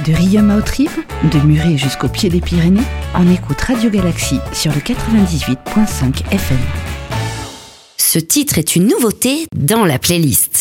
De Riom à Haute-Rive, de Muret jusqu'au pied des Pyrénées, on écoute Radio Galaxie sur le 98.5 FM. Ce titre est une nouveauté dans la playlist.